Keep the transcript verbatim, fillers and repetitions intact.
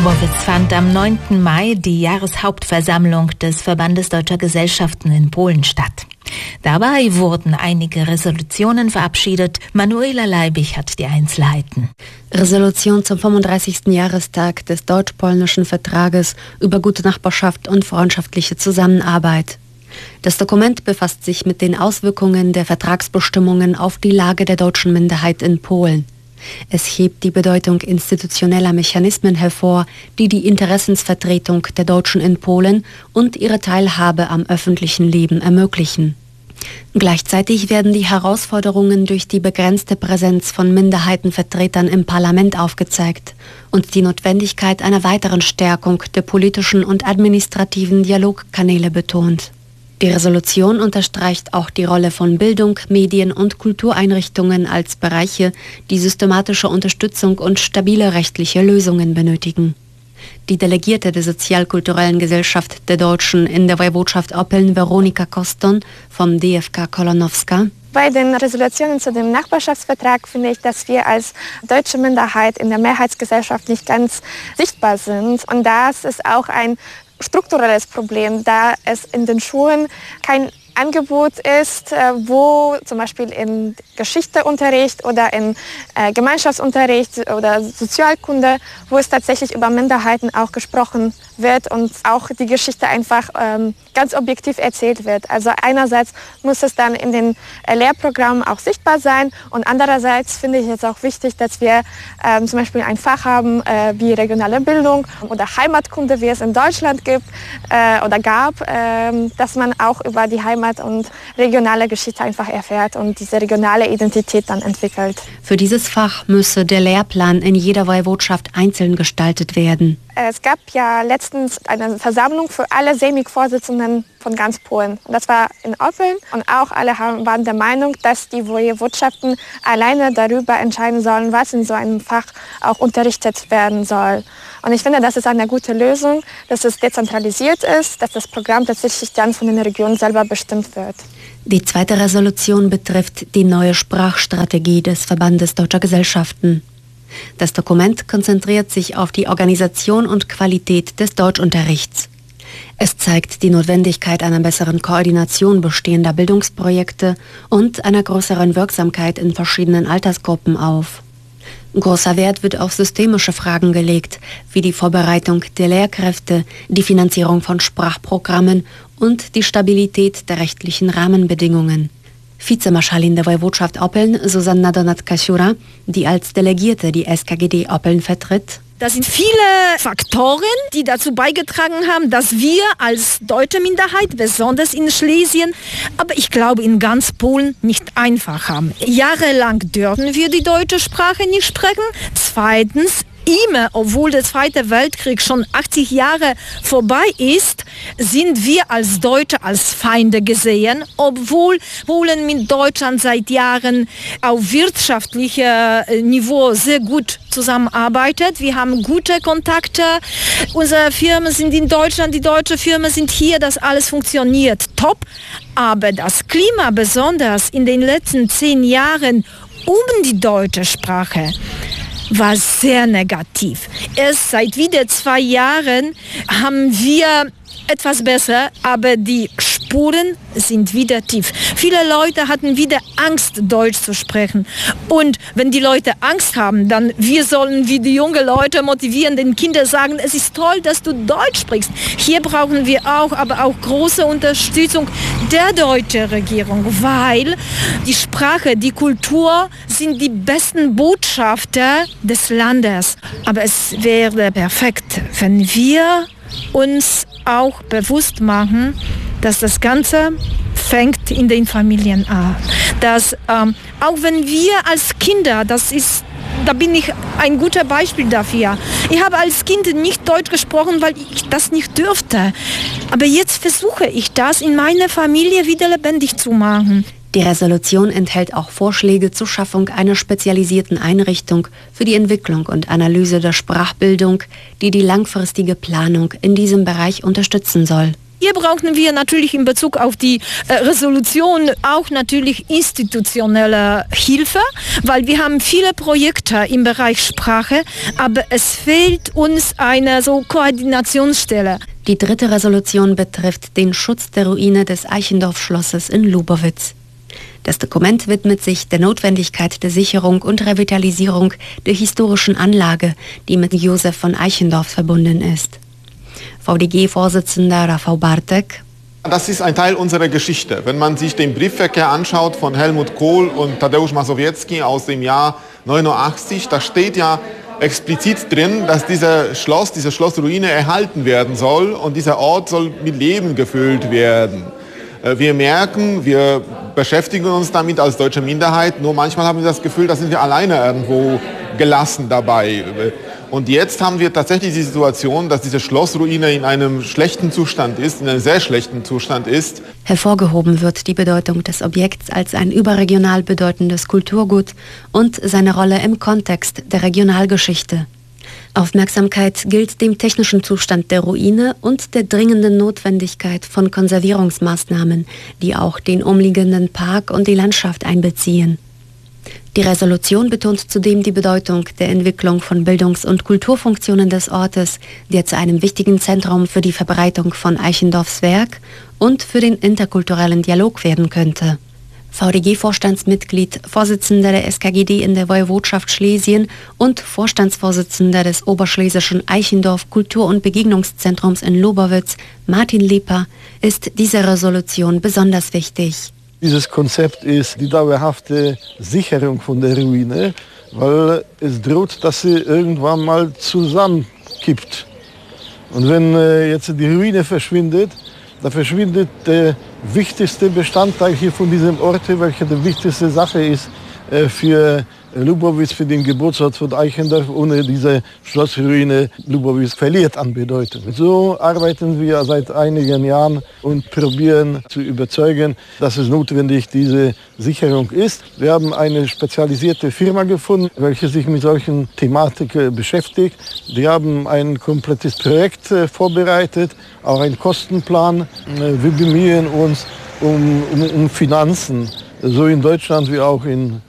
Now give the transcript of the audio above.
Lobowitz fand am neunten Mai die Jahreshauptversammlung des Verbandes Deutscher Gesellschaften in Polen statt. Dabei wurden einige Resolutionen verabschiedet. Manuela Leibig hat die Einzelheiten. Resolution zum fünfunddreißigsten Jahrestag des deutsch-polnischen Vertrages über gute Nachbarschaft und freundschaftliche Zusammenarbeit. Das Dokument befasst sich mit den Auswirkungen der Vertragsbestimmungen auf die Lage der deutschen Minderheit in Polen. Es hebt die Bedeutung institutioneller Mechanismen hervor, die die Interessensvertretung der Deutschen in Polen und ihre Teilhabe am öffentlichen Leben ermöglichen. Gleichzeitig werden die Herausforderungen durch die begrenzte Präsenz von Minderheitenvertretern im Parlament aufgezeigt und die Notwendigkeit einer weiteren Stärkung der politischen und administrativen Dialogkanäle betont. Die Resolution unterstreicht auch die Rolle von Bildung, Medien und Kultureinrichtungen als Bereiche, die systematische Unterstützung und stabile rechtliche Lösungen benötigen. Die Delegierte der Sozialkulturellen Gesellschaft der Deutschen in der Woiwodschaft Oppeln, Veronika Koston vom D F K Kolonowska: Bei den Resolutionen zu dem Nachbarschaftsvertrag finde ich, dass wir als deutsche Minderheit in der Mehrheitsgesellschaft nicht ganz sichtbar sind. Und das ist auch ein strukturelles Problem, da es in den Schulen kein Angebot ist, wo zum Beispiel im Geschichteunterricht oder im Gemeinschaftsunterricht oder Sozialkunde, wo es tatsächlich über Minderheiten auch gesprochen wird und auch die Geschichte einfach ähm, ganz objektiv erzählt wird. Also einerseits muss es dann in den Lehrprogrammen auch sichtbar sein und andererseits finde ich es auch wichtig, dass wir ähm, zum Beispiel ein Fach haben äh, wie regionale Bildung oder Heimatkunde, wie es in Deutschland gibt äh, oder gab, äh, dass man auch über die Heimat und regionale Geschichte einfach erfährt und diese regionale Identität dann entwickelt. Für dieses Fach müsse der Lehrplan in jeder Woiwodschaft einzeln gestaltet werden. Es gab ja letztens eine Versammlung für alle Semik-Vorsitzenden von ganz Polen. Und das war in Oppeln und auch alle haben, waren der Meinung, dass die Woiwodschaften alleine darüber entscheiden sollen, was in so einem Fach auch unterrichtet werden soll. Und ich finde, das ist eine gute Lösung, dass es dezentralisiert ist, dass das Programm tatsächlich dann von den Regionen selber bestimmt wird. Die zweite Resolution betrifft die neue Sprachstrategie des Verbandes Deutscher Gesellschaften. Das Dokument konzentriert sich auf die Organisation und Qualität des Deutschunterrichts. Es zeigt die Notwendigkeit einer besseren Koordination bestehender Bildungsprojekte und einer größeren Wirksamkeit in verschiedenen Altersgruppen auf. Großer Wert wird auf systemische Fragen gelegt, wie die Vorbereitung der Lehrkräfte, die Finanzierung von Sprachprogrammen und die Stabilität der rechtlichen Rahmenbedingungen. Vizemarschallin der Woiwodschaft Oppeln, Susanna Donat-Kasiura, die als Delegierte die S K G D Oppeln vertritt: Das sind viele Faktoren, die dazu beigetragen haben, dass wir als deutsche Minderheit, besonders in Schlesien, aber ich glaube in ganz Polen, nicht einfach haben. Jahrelang dürfen wir die deutsche Sprache nicht sprechen. Zweitens, immer, obwohl der Zweite Weltkrieg schon achtzig Jahre vorbei ist, sind wir als Deutsche als Feinde gesehen, obwohl Polen mit Deutschland seit Jahren auf wirtschaftlichem Niveau sehr gut zusammenarbeitet. Wir haben gute Kontakte. Unsere Firmen sind in Deutschland, die deutschen Firmen sind hier, das alles funktioniert top. Aber das Klima, besonders in den letzten zehn Jahren um die deutsche Sprache, war sehr negativ. Erst seit wieder zwei Jahren haben wir etwas besser, aber die Spuren sind wieder tief. Viele Leute hatten wieder Angst, Deutsch zu sprechen. Und wenn die Leute Angst haben, dann wir sollen wie die jungen Leute motivieren, den Kindern sagen, es ist toll, dass du Deutsch sprichst. Hier brauchen wir auch, aber auch große Unterstützung der deutschen Regierung, weil die Sprache, die Kultur sind die besten Botschafter des Landes. Aber es wäre perfekt, wenn wir uns auch bewusst machen, dass das Ganze fängt in den Familien an. Dass ähm, auch wenn wir als Kinder, das ist, da bin ich ein guter Beispiel dafür. Ich habe als Kind nicht Deutsch gesprochen, weil ich das nicht dürfte. Aber jetzt versuche ich das in meiner Familie wieder lebendig zu machen. Die Resolution enthält auch Vorschläge zur Schaffung einer spezialisierten Einrichtung für die Entwicklung und Analyse der Sprachbildung, die die langfristige Planung in diesem Bereich unterstützen soll. Hier brauchen wir natürlich in Bezug auf die äh, Resolution auch natürlich institutionelle Hilfe, weil wir haben viele Projekte im Bereich Sprache, aber es fehlt uns eine so Koordinationsstelle. Die dritte Resolution betrifft den Schutz der Ruine des Eichendorff-Schlosses in Lubowitz. Das Dokument widmet sich der Notwendigkeit der Sicherung und Revitalisierung der historischen Anlage, die mit Josef von Eichendorff verbunden ist. V D G-Vorsitzender Rafał Bartek. Das ist ein Teil unserer Geschichte. Wenn man sich den Briefverkehr anschaut von Helmut Kohl und Tadeusz Mazowiecki aus dem Jahr neunundachtzig, da steht ja explizit drin, dass dieser Schloss, diese Schlossruine erhalten werden soll und dieser Ort soll mit Leben gefüllt werden. Wir merken, wir beschäftigen uns damit als deutsche Minderheit, nur manchmal haben wir das Gefühl, da sind wir alleine irgendwo gelassen dabei. Und jetzt haben wir tatsächlich die Situation, dass diese Schlossruine in einem schlechten Zustand ist, in einem sehr schlechten Zustand ist. Hervorgehoben wird die Bedeutung des Objekts als ein überregional bedeutendes Kulturgut und seine Rolle im Kontext der Regionalgeschichte. Aufmerksamkeit gilt dem technischen Zustand der Ruine und der dringenden Notwendigkeit von Konservierungsmaßnahmen, die auch den umliegenden Park und die Landschaft einbeziehen. Die Resolution betont zudem die Bedeutung der Entwicklung von Bildungs- und Kulturfunktionen des Ortes, der zu einem wichtigen Zentrum für die Verbreitung von Eichendorffs Werk und für den interkulturellen Dialog werden könnte. V D G-Vorstandsmitglied, Vorsitzender der S K G D in der Woiwodschaft Schlesien und Vorstandsvorsitzender des Oberschlesischen Eichendorff Kultur- und Begegnungszentrums in Lubowitz, Martin Leper, ist diese Resolution besonders wichtig. Dieses Konzept ist die dauerhafte Sicherung von der Ruine, weil es droht, dass sie irgendwann mal zusammenkippt. Und wenn äh, jetzt die Ruine verschwindet, da verschwindet der wichtigste Bestandteil hier von diesem Ort, welcher die wichtigste Sache ist äh, für Lubowitz, für den Geburtsort von Eichendorff. Ohne diese Schlossruine Lubowitz verliert an Bedeutung. So arbeiten wir seit einigen Jahren und probieren zu überzeugen, dass es notwendig diese Sicherung ist. Wir haben eine spezialisierte Firma gefunden, welche sich mit solchen Thematiken beschäftigt. Die haben ein komplettes Projekt äh, vorbereitet, auch einen Kostenplan. Äh, wir bemühen uns um, um, um Finanzen, so in Deutschland wie auch in